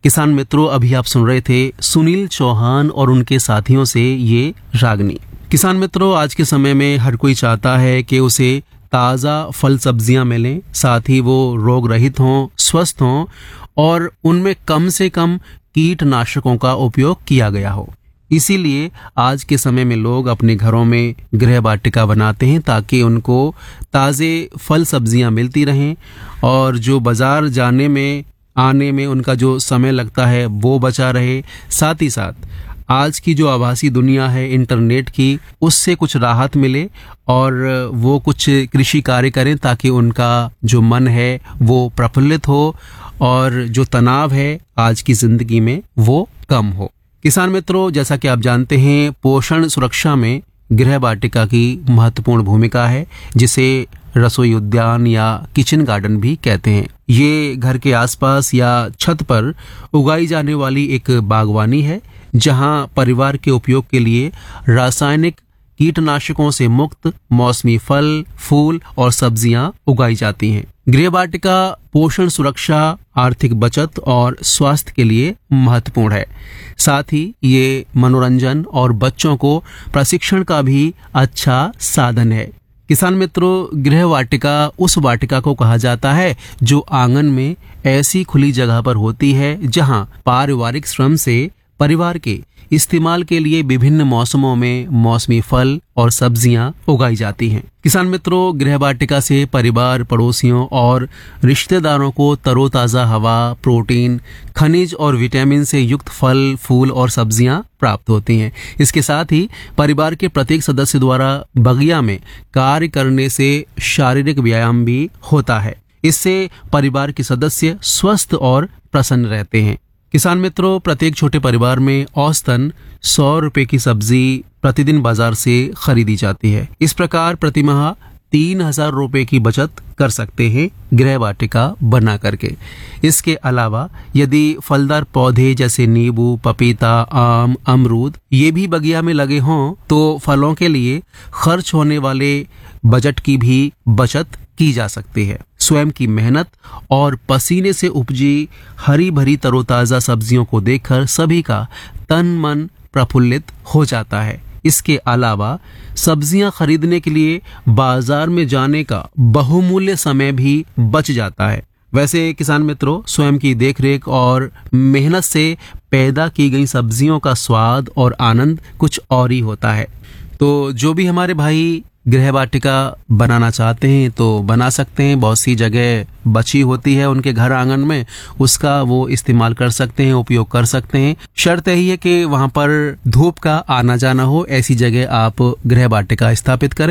किसान मित्रों, अभी आप सुन रहे थे सुनील चौहान और उनके साथियों से ये रागनी। किसान मित्रों, आज के समय में हर कोई चाहता है कि उसे ताज़ा फल सब्जियां मिलें, साथ ही वो रोग रहित हों, स्वस्थ हों और उनमें कम से कम कीटनाशकों का उपयोग किया गया हो। इसीलिए आज के समय में लोग अपने घरों में गृह वाटिका बनाते हैं ताकि उनको ताज़े फल सब्जियां मिलती रहें और जो बाज़ार जाने में आने में उनका जो समय लगता है वो बचा रहे। साथ ही साथ आज की जो आभासी दुनिया है इंटरनेट की, उससे कुछ राहत मिले और वो कुछ कृषि कार्य करें ताकि उनका जो मन है वो प्रफुल्लित हो और जो तनाव है आज की जिंदगी में वो कम हो। किसान मित्रों, जैसा कि आप जानते हैं, पोषण सुरक्षा में गृह वाटिका की महत्वपूर्ण भूमिका है, जिसे रसोई उद्यान या किचन गार्डन भी कहते हैं। ये घर के आसपास या छत पर उगाई जाने वाली एक बागवानी है जहां परिवार के उपयोग के लिए रासायनिक कीटनाशकों से मुक्त मौसमी फल, फूल और सब्जियां उगाई जाती हैं। गृह वाटिका पोषण सुरक्षा, आर्थिक बचत और स्वास्थ्य के लिए महत्वपूर्ण है। साथ ही ये मनोरंजन और बच्चों को प्रशिक्षण का भी अच्छा साधन है। किसान मित्रों, गृह वाटिका उस वाटिका को कहा जाता है जो आंगन में ऐसी खुली जगह पर होती है जहां पारिवारिक श्रम से परिवार के इस्तेमाल के लिए विभिन्न मौसमों में मौसमी फल और सब्जियां उगाई जाती हैं। किसान मित्रों, गृह वाटिका से परिवार, पड़ोसियों और रिश्तेदारों को तरोताज़ा हवा, प्रोटीन, खनिज और विटामिन से युक्त फल, फूल और सब्जियां प्राप्त होती हैं। इसके साथ ही परिवार के प्रत्येक सदस्य द्वारा बगिया में कार्य करने से शारीरिक व्यायाम भी होता है। इससे परिवार के सदस्य स्वस्थ और प्रसन्न रहते हैं। किसान मित्रों, प्रत्येक छोटे परिवार में औसतन 100 रुपए की सब्जी प्रतिदिन बाजार से खरीदी जाती है। इस प्रकार प्रतिमाह 3000 रुपए की बचत कर सकते हैं गृह वाटिका बना करके। इसके अलावा यदि फलदार पौधे जैसे नींबू, पपीता, आम, अमरूद ये भी बगिया में लगे हों तो फलों के लिए खर्च होने वाले बजट की भी बचत की जा सकती है। स्वयं की मेहनत और पसीने से उपजी हरी भरी तरोताजा सब्जियों को देखकर सभी का तन मन प्रफुल्लित हो जाता है। इसके अलावा सब्जियां खरीदने के लिए बाजार में जाने का बहुमूल्य समय भी बच जाता है। वैसे किसान मित्रों, स्वयं की देखरेख और मेहनत से पैदा की गई सब्जियों का स्वाद और आनंद कुछ और ही होता है। तो जो भी हमारे भाई गृह वाटिका बनाना चाहते हैं तो बना सकते हैं। बहुत सी जगह बची होती है उनके घर आंगन में, उसका वो इस्तेमाल कर सकते हैं, उपयोग कर सकते हैं। शर्त यही है कि वहां पर धूप का आना जाना हो, ऐसी जगह आप गृह वाटिका स्थापित करें।